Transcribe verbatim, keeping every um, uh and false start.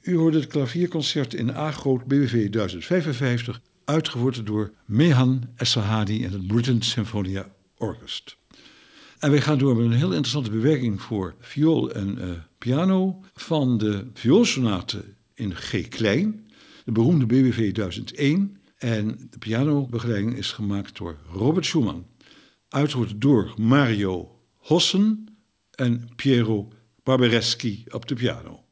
U hoorde het klavierconcert in A groot B W V duizend vijfenvijftig, uitgevoerd door Mehan Esfahani en het Britten Sinfonia Orchestra. En wij gaan door met een heel interessante bewerking voor viool en uh, piano van de vioolsonate in G klein, de beroemde B W V duizend één. En de pianobegeleiding is gemaakt door Robert Schumann, uitgevoerd door Mario Hossen en Piero Barbareschi op de piano.